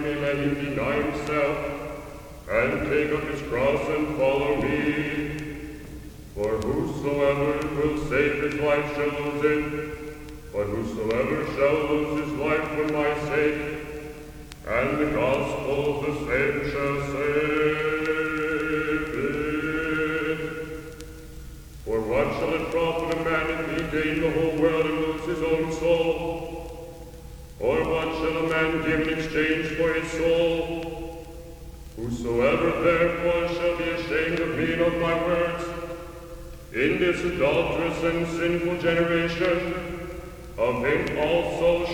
may let him deny himself, and take up his cross and follow me. For whosoever will save his life shall lose it, but whosoever shall lose his life for my sake, and the gospel of the same shall save it. For what shall it profit a man if he gain the whole world and lose his own soul? Or what shall a man give in exchange for his soul? Whosoever therefore shall be ashamed of me and of my words, in this adulterous and sinful generation, of him also